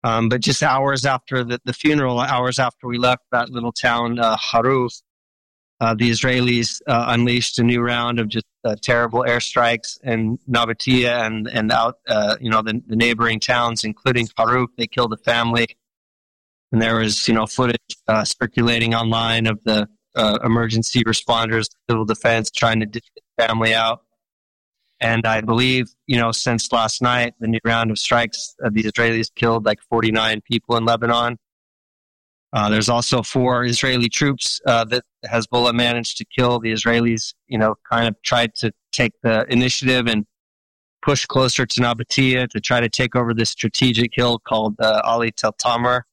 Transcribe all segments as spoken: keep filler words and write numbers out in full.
Um, but just hours after the, the funeral, hours after we left that little town, uh, Haruf, uh, the Israelis uh, unleashed a new round of just uh, terrible airstrikes in Nabatea and and out, uh, you know, the, the neighboring towns, including Haruf. They killed a family, and there was, you know, footage uh, circulating online of the uh, emergency responders, civil defense, trying to dig the family out. And I believe, you know, since last night, the new round of strikes, uh, the Israelis killed like forty-nine people in Lebanon. Uh, there's also four Israeli troops uh, that Hezbollah managed to kill. The Israelis, you know, kind of tried to take the initiative and push closer to Nabatea to try to take over this strategic hill called uh, Ali Tel Tamar,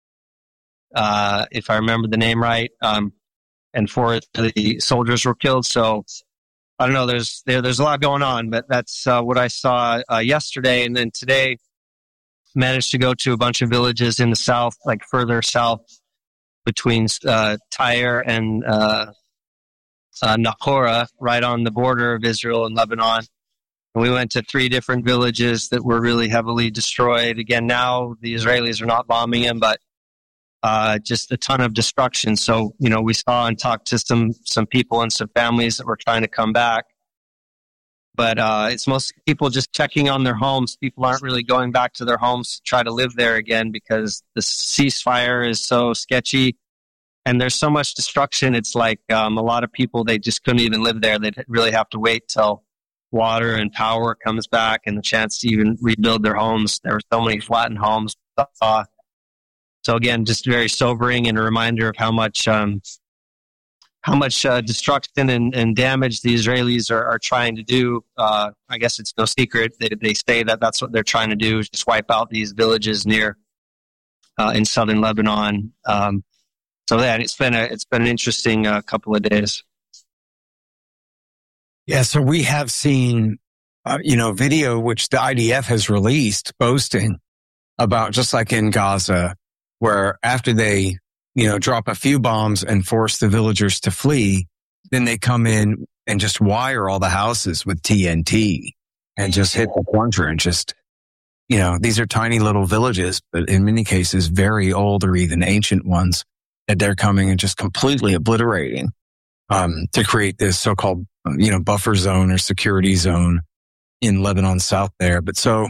uh, if I remember the name right. Um, and four of the soldiers were killed. So I don't know. There's there, there's a lot going on, but that's uh, what I saw uh, yesterday, and then today managed to go to a bunch of villages in the south, like further south between uh, Tyre and uh, uh, Nahora, right on the border of Israel and Lebanon. And we went to three different villages that were really heavily destroyed. Again, now the Israelis are not bombing them, but Uh, just a ton of destruction. So, you know, we saw and talked to some some people and some families that were trying to come back. But uh, it's mostly people just checking on their homes. People aren't really going back to their homes to try to live there again because the ceasefire is so sketchy and there's so much destruction. It's like um, a lot of people, they just couldn't even live there. They'd really have to wait till water and power comes back and the chance to even rebuild their homes. There were so many flattened homes. Uh, So again, just very sobering and a reminder of how much um, how much uh, destruction and, and damage the Israelis are, are trying to do. Uh, I guess it's no secret. They, they say that that's what they're trying to do, is just wipe out these villages near uh, in southern Lebanon. Um, so yeah, it's been a it's been an interesting uh, couple of days. Yeah, so we have seen uh, you know video which the I D F has released boasting about, just like in Gaza, where after they, you know, drop a few bombs and force the villagers to flee, then they come in and just wire all the houses with T N T and just hit the plunger and just, you know, these are tiny little villages, but in many cases, very old or even ancient ones that they're coming and just completely obliterating um, to create this so-called, you know, buffer zone or security zone in Lebanon South there. But so,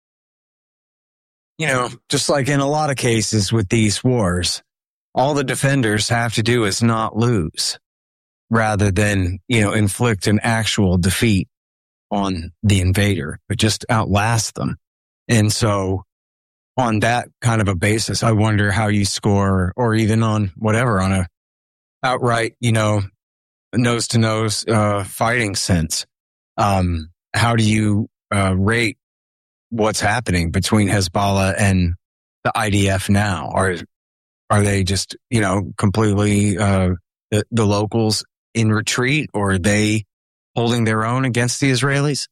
you know, just like in a lot of cases with these wars, all the defenders have to do is not lose rather than, you know, inflict an actual defeat on the invader, but just outlast them. And so on that kind of a basis, I wonder how you score, or even on whatever, on a outright, you know, nose to nose, uh, fighting sense. Um, how do you, uh, rate what's happening between Hezbollah and the I D F now? Are are they just, you know, completely uh, the, the locals in retreat, or are they holding their own against the Israelis?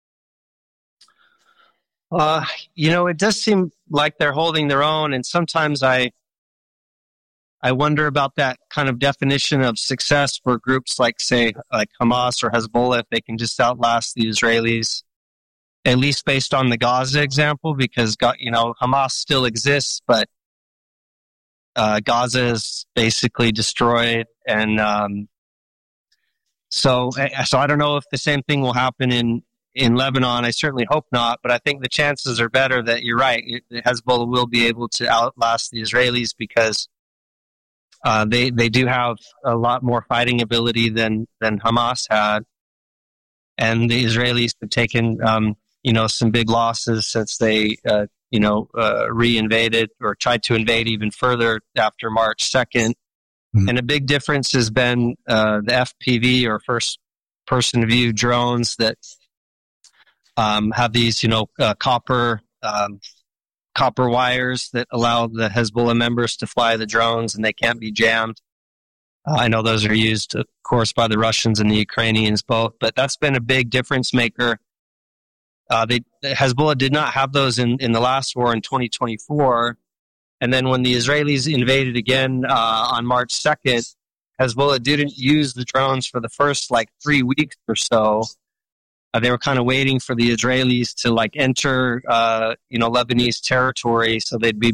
Uh, you know, it does seem like they're holding their own, and sometimes I I wonder about that kind of definition of success for groups like, say, like Hamas or Hezbollah, if they can just outlast the Israelis, at least based on the Gaza example, because, you know, Hamas still exists, but uh, Gaza is basically destroyed. And um, so so I don't know if the same thing will happen in, in Lebanon. I certainly hope not, but I think the chances are better that you're right. Hezbollah will be able to outlast the Israelis because uh, they, they do have a lot more fighting ability than, than Hamas had. And the Israelis have taken... Um, you know, some big losses since they, uh, you know, uh, re-invaded or tried to invade even further after March second. Mm-hmm. And a big difference has been uh, the F P V, or first person view drones that um, have these, you know, uh, copper um, copper wires that allow the Hezbollah members to fly the drones, and they can't be jammed. Uh, I know those are used, of course, by the Russians and the Ukrainians both, but that's been a big difference maker. Uh, they, Hezbollah did not have those in, in the last war in twenty twenty-four. And then when the Israelis invaded again uh, on March second, Hezbollah didn't use the drones for the first like three weeks or so. Uh, they were kind of waiting for the Israelis to like enter, uh, you know, Lebanese territory, so they'd be